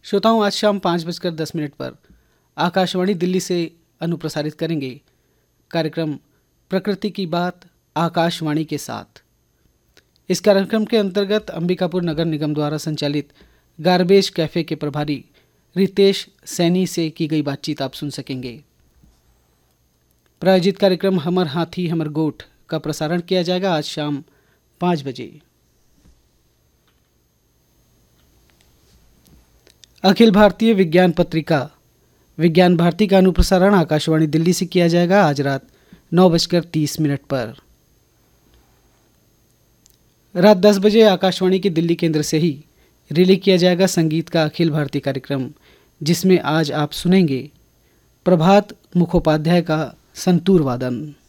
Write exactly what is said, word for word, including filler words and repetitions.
श्रोताओं, आज शाम पाँच बजकर दस मिनट पर आकाशवाणी दिल्ली से अनुप्रसारित करेंगे कार्यक्रम प्रकृति की बात आकाशवाणी के साथ। इस कार्यक्रम के अंतर्गत अंबिकापुर नगर निगम द्वारा संचालित गार्बेज कैफे के प्रभारी रितेश सैनी से की गई बातचीत आप सुन सकेंगे। प्रायोजित कार्यक्रम हमर हाथी हमर गोठ का प्रसारण किया जाएगा आज शाम पाँच बजे। अखिल भारतीय विज्ञान पत्रिका विज्ञान भारती का अनुप्रसारण आकाशवाणी दिल्ली से किया जाएगा आज रात नौ बजकर तीस मिनट पर। रात दस बजे आकाशवाणी के दिल्ली केंद्र से ही रिले किया जाएगा संगीत का अखिल भारतीय कार्यक्रम, जिसमें आज आप सुनेंगे प्रभात मुखोपाध्याय का संतूर वादन।